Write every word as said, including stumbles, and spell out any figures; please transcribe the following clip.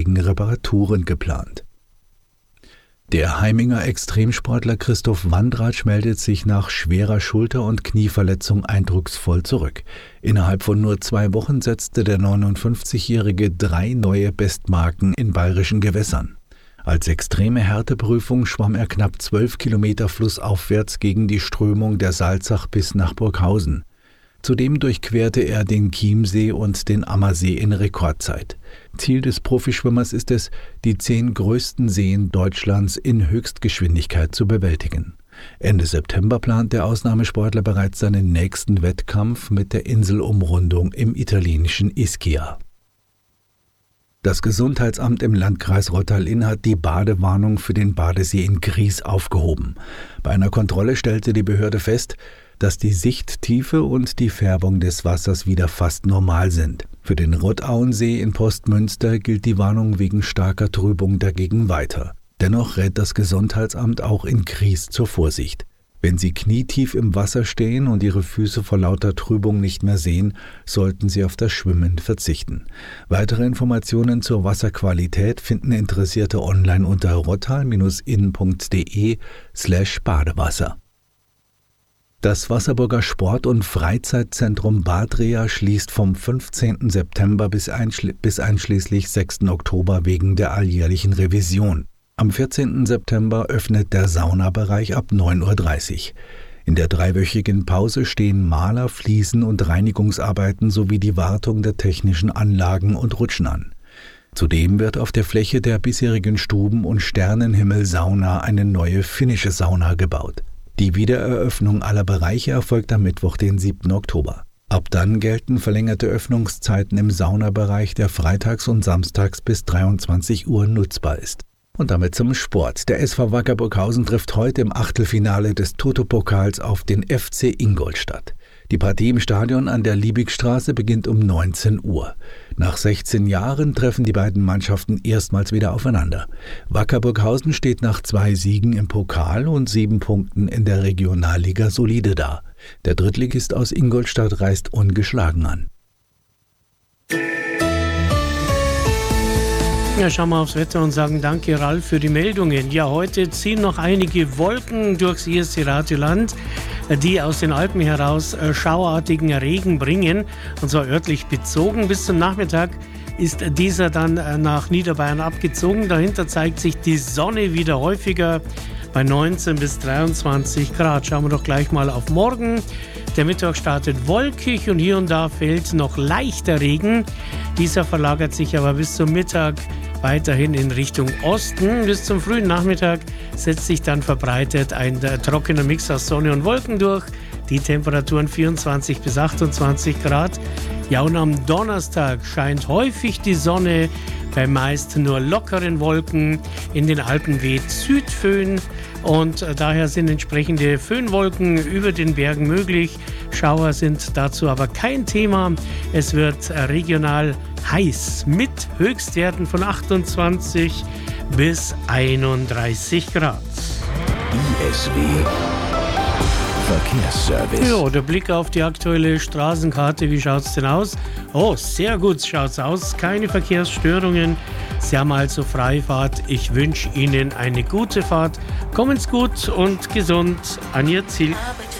Reparaturen geplant. Der Heiminger Extremsportler Christoph Wandratsch meldet sich nach schwerer Schulter- und Knieverletzung eindrucksvoll zurück. Innerhalb von nur zwei Wochen setzte der neunundfünfzigjährige drei neue Bestmarken in bayerischen Gewässern. Als extreme Härteprüfung schwamm er knapp zwölf Kilometer flussaufwärts gegen die Strömung der Salzach bis nach Burghausen. Zudem durchquerte er den Chiemsee und den Ammersee in Rekordzeit. Ziel des Profischwimmers ist es, die zehn größten Seen Deutschlands in Höchstgeschwindigkeit zu bewältigen. Ende September plant der Ausnahmesportler bereits seinen nächsten Wettkampf mit der Inselumrundung im italienischen Ischia. Das Gesundheitsamt im Landkreis Rottal-Inn hat die Badewarnung für den Badesee in Gries aufgehoben. Bei einer Kontrolle stellte die Behörde fest, dass die Sichttiefe und die Färbung des Wassers wieder fast normal sind. Für den Rottauensee in Postmünster gilt die Warnung wegen starker Trübung dagegen weiter. Dennoch rät das Gesundheitsamt auch in Gries zur Vorsicht. Wenn Sie knietief im Wasser stehen und Ihre Füße vor lauter Trübung nicht mehr sehen, sollten Sie auf das Schwimmen verzichten. Weitere Informationen zur Wasserqualität finden Interessierte online unter rottal-inn.de slash Badewasser. Das Wasserburger Sport- und Freizeitzentrum Bad Rea schließt vom fünfzehnten September bis, einschli- bis einschließlich sechsten Oktober wegen der alljährlichen Revision. Am vierzehnten September öffnet der Saunabereich ab neun Uhr dreißig. In der dreiwöchigen Pause stehen Maler-, Fliesen- und Reinigungsarbeiten sowie die Wartung der technischen Anlagen und Rutschen an. Zudem wird auf der Fläche der bisherigen Stuben- und Sternenhimmel-Sauna eine neue finnische Sauna gebaut. Die Wiedereröffnung aller Bereiche erfolgt am Mittwoch, den siebten Oktober. Ab dann gelten verlängerte Öffnungszeiten im Saunabereich, der freitags und samstags bis dreiundzwanzig Uhr nutzbar ist. Und damit zum Sport. Der S V Wacker Burghausen trifft heute im Achtelfinale des Toto-Pokals auf den F C Ingolstadt. Die Partie im Stadion an der Liebigstraße beginnt um neunzehn Uhr. Nach sechzehn Jahren treffen die beiden Mannschaften erstmals wieder aufeinander. Wacker Burghausen steht nach zwei Siegen im Pokal und sieben Punkten in der Regionalliga solide da. Der Drittligist aus Ingolstadt reist ungeschlagen an. Ja, schauen wir aufs Wetter und sagen danke, Ralf, für die Meldungen. Ja, heute ziehen noch einige Wolken durchs erste Radioland, die aus den Alpen heraus schauartigen Regen bringen, und zwar örtlich bezogen. Bis zum Nachmittag ist dieser dann nach Niederbayern abgezogen. Dahinter zeigt sich die Sonne wieder häufiger bei neunzehn bis dreiundzwanzig Grad. Schauen wir doch gleich mal auf morgen. Der Mittag startet wolkig und hier und da fällt noch leichter Regen. Dieser verlagert sich aber bis zum Mittag weiterhin in Richtung Osten. Bis zum frühen Nachmittag setzt sich dann verbreitet ein trockener Mix aus Sonne und Wolken durch. Die Temperaturen vierundzwanzig bis achtundzwanzig Grad. Ja, und am Donnerstag scheint häufig die Sonne bei meist nur lockeren Wolken. In den Alpen weht Südföhn und daher sind entsprechende Föhnwolken über den Bergen möglich. Schauer sind dazu aber kein Thema. Es wird regional heiß mit Höchstwerten von achtundzwanzig bis einunddreißig Grad. I S W Verkehrsservice. Ja, der Blick auf die aktuelle Straßenkarte, wie schaut es denn aus? Oh, sehr gut schaut es aus, keine Verkehrsstörungen. Sie haben also Freifahrt. Ich wünsche Ihnen eine gute Fahrt. Kommen's gut und gesund an Ihr Ziel.